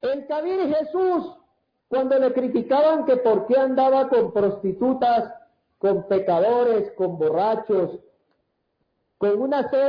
El Kabir Jesús, cuando le criticaban que por qué andaba con prostitutas, con pecadores, con borrachos, con una serie